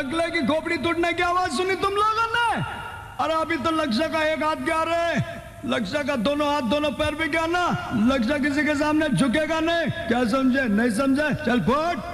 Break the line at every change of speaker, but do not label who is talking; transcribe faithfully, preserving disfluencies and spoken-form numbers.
डगले की खोपड़ी टूटने की आवाज सुनी तुम लोगों ने? अरे अभी तो लक्ष्य का एक हाथ गया रे, लक्ष्य का दोनों हाथ दोनों पैर भी गया ना, लक्ष्य किसी के सामने झुकेगा नहीं। क्या समझे? नहीं समझे? चल फुट।